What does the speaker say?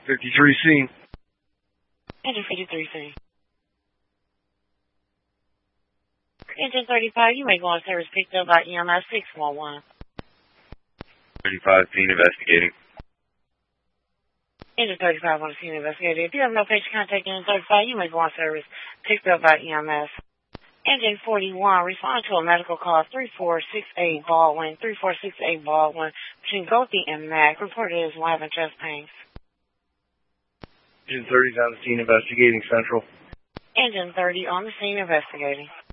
53C. Engine 53C. Engine 35, you may go on service picked up by EMS 611. 35 scene investigating. Engine 35 on the scene investigating. If you have no patient contact Engine 35, you may go on service picked up by EMS. Engine 41, respond to a medical call 3468 Baldwin, 3468 Baldwin, between Gothi and Mac. Reported as having chest pains. Engine 30's on the scene investigating Central. Engine 30 on the scene investigating.